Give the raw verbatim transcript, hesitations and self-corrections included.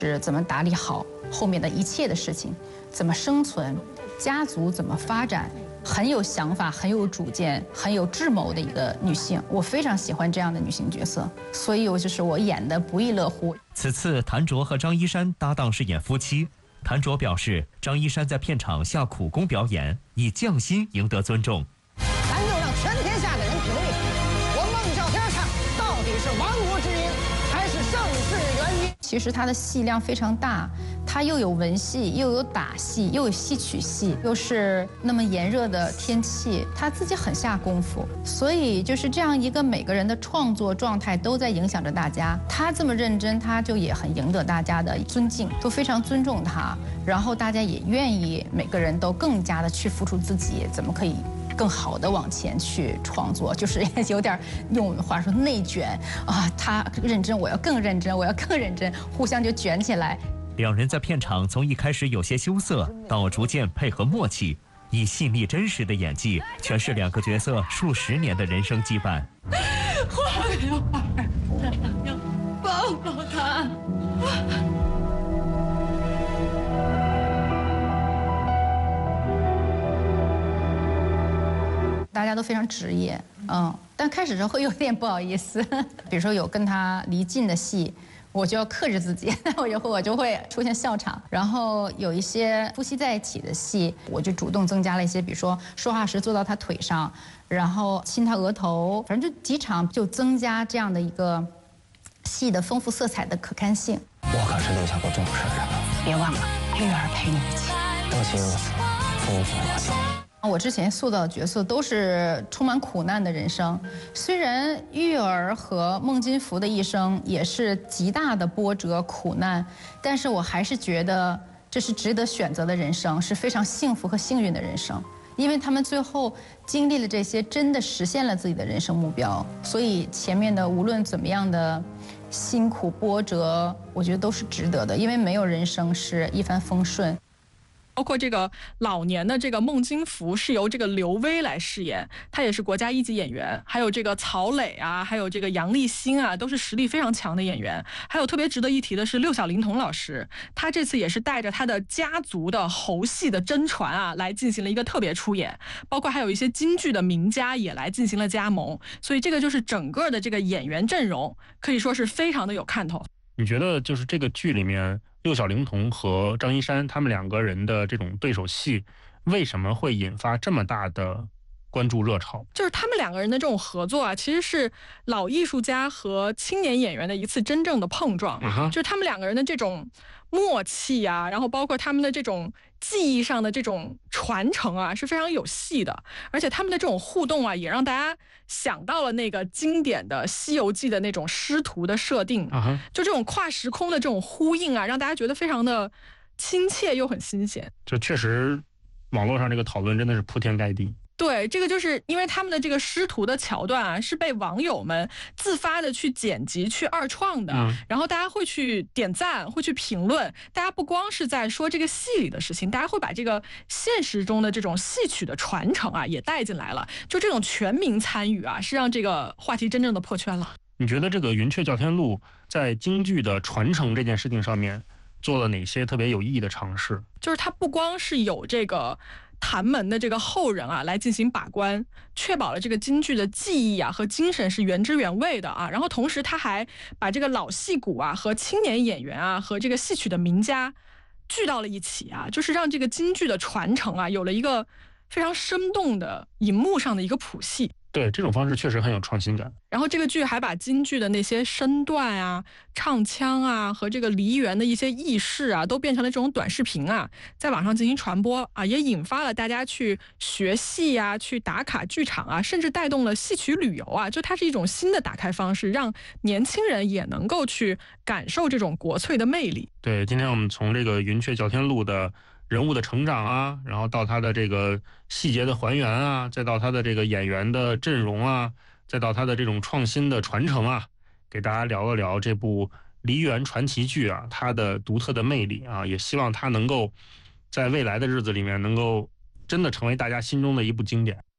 是怎么打理好后面的一切的事情，怎么生存，家族怎么发展，很有想法，很有主见，很有智谋的一个女性。我非常喜欢这样的女性角色，所以我就是我演的不亦乐乎。 此次谭卓和张一山搭档饰演夫妻，谭卓表示，张一山在片场下苦功表演，以匠心赢得尊重。 咱就让全天下的人评评，我孟小天唱到底是亡国之音，还是盛世元音？ 其实他的戏量非常大，他又有文戏，又有打戏，又有戏曲戏，又是那么炎热的天气，他自己很下功夫。所以就是这样一个每个人的创作状态都在影响着大家。他这么认真，他就也很赢得大家的尊敬，都非常尊重他。然后大家也愿意每个人都更加的去付出自己，怎么可以更好的往前去创作，就是有点用我们话说内卷啊，他认真，我要更认真，我要更认真，互相就卷起来。 两人在片场从一开始有些羞涩，到逐渐配合默契，以细腻真实的演技诠释两个角色数十年的人生羁绊。 花儿，要抱抱他。 大家都非常职业，嗯，但开始的时候会有点不好意思。比如说有跟他离近的戏，我就要克制自己，我就会我就会出现笑场。然后有一些夫妻在一起的戏，我就主动增加了一些，比如说说话时坐到他腿上，然后亲他额头，反正就几场就增加这样的一个戏的丰富色彩的可看性。 我可是立下过重誓的人，别忘了玉儿陪你一起。若其如此，夫妇和心。 我之前塑造的角色都是充满苦难的人生，虽然玉儿和孟金福的一生也是极大的波折苦难，但是我还是觉得这是值得选择的人生，是非常幸福和幸运的人生，因为他们最后经历了这些，真的实现了自己的人生目标，所以前面的无论怎么样的辛苦波折，我觉得都是值得的，因为没有人生是一帆风顺。 包括这个老年的这个孟金福是由这个刘威来饰演，他也是国家一级演员，还有这个曹磊啊，还有这个杨立新啊，都是实力非常强的演员。还有特别值得一提的是六小龄童老师，他这次也是带着他的家族的侯系的真传啊，来进行了一个特别出演，包括还有一些京剧的名家也来进行了加盟，所以这个就是整个的这个演员阵容可以说是非常的有看头。 你觉得就是这个剧里面六小龄童和张一山他们两个人的这种对手戏，为什么会引发这么大的关注热潮？ 就是他们两个人的这种合作啊，其实是老艺术家和青年演员的一次真正的碰撞。Uh-huh. 就是他们两个人的这种默契啊，然后包括他们的这种记忆上的这种传承啊，是非常有戏的。而且他们的这种互动啊，也让大家想到了那个经典的《西游记》的那种师徒的设定。Uh-huh. 就这种跨时空的这种呼应啊，让大家觉得非常的亲切又很新鲜。 这确实，网络上这个讨论真的是铺天盖地。 对，这个就是因为他们的这个师徒的桥段啊，是被网友们自发的去剪辑、去二创的，嗯、然后大家会去点赞、会去评论。大家不光是在说这个戏里的事情，大家会把这个现实中的这种戏曲的传承啊也带进来了。就这种全民参与啊，是让这个话题真正的破圈了。 你觉得这个《云雀叫天录》在京剧的传承这件事情上面做了哪些特别有意义的尝试？ 就是它不光是有这个谭门的这个后人啊来进行把关，确保了这个京剧的技艺啊和精神是原汁原味的啊，然后同时他还把这个老戏骨啊和青年演员啊和这个戏曲的名家聚到了一起啊，就是让这个京剧的传承啊有了一个非常生动的荧幕上的一个谱系。 对，这种方式确实很有创新感。 然后这个剧还把京剧的那些身段啊、唱腔啊和这个梨园的一些轶事啊，都变成了这种短视频啊，在网上进行传播啊，也引发了大家去学戏啊、去打卡剧场啊，甚至带动了戏曲旅游啊。就它是一种新的打开方式，让年轻人也能够去感受这种国粹的魅力。 对，今天我们从这个《云雀叫天录》的人物的成长啊，然后到他的这个细节的还原啊，再到他的这个演员的阵容啊，再到他的这种创新的传承啊，给大家聊了聊这部梨园传奇剧啊，它的独特的魅力啊，也希望它能够在未来的日子里面能够真的成为大家心中的一部经典。